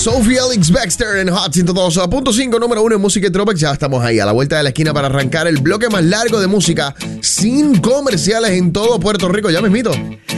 Sophie Elix Baxter en Hot 102.5, número 1 en música y tropics. Ya estamos ahí a la vuelta de la esquina para arrancar el bloque más largo de música sin comerciales en todo Puerto Rico. Ya mismito.